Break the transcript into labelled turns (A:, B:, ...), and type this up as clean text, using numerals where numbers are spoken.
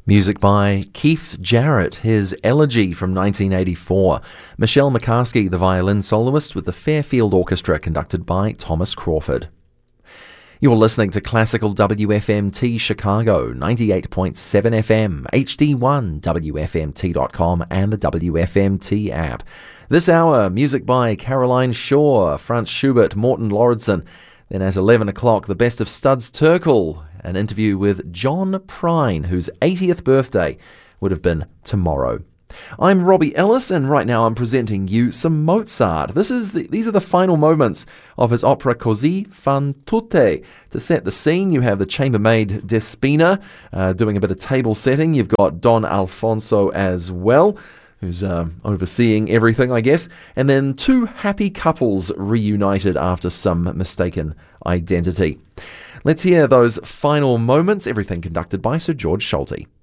A: Music by Keith Jarrett, his Elegy from 1984. Michelle McCaskey, the violin soloist, with the Fairfield Orchestra conducted by Thomas Crawford. You're listening to Classical WFMT Chicago, 98.7 FM, HD1, WFMT.com and the WFMT app. This hour, music by Caroline Shaw, Franz Schubert, Morten Lauridsen. Then at 11 o'clock, the best of Studs Terkel, an interview with John Prine, whose 80th birthday would have been tomorrow. I'm Robbie Ellis, and right now I'm presenting you some Mozart. These are the final moments of his opera Così fan tutte. To set the scene, you have the chambermaid Despina doing a bit of table setting. You've got Don Alfonso as well, who's overseeing everything, I guess. And then two happy couples reunited after some mistaken identity. Let's hear those final moments, everything conducted by Sir George Solti.